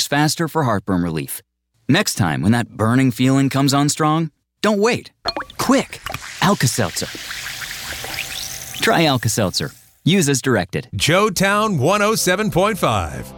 works faster for heartburn relief. Next time when that burning feeling comes on strong, don't wait. Quick, Alka-Seltzer. Try Alka-Seltzer. Use as directed. Joetown 107.5.